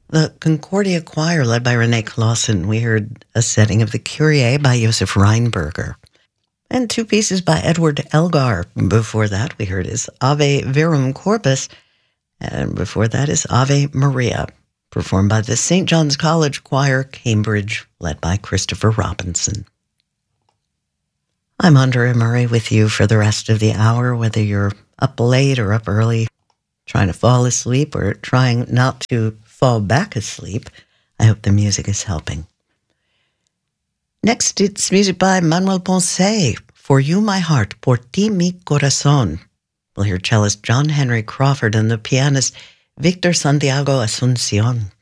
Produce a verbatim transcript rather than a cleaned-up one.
The Concordia Choir, led by Renee Clausen, we heard a setting of the Kyrie by Josef Reinberger, and two pieces by Edward Elgar. Before that, we heard his Ave Verum Corpus, and before that is Ave Maria, performed by the Saint John's College Choir, Cambridge, led by Christopher Robinson. I'm Andrea Murray with you for the rest of the hour, whether you're up late or up early, trying to fall asleep or trying not to fall back asleep. I hope the music is helping. Next, it's music by Manuel Ponce, For You My Heart, Por Ti Mi Corazón. We'll hear cellist John Henry Crawford and the pianist Victor Santiago Asuncion.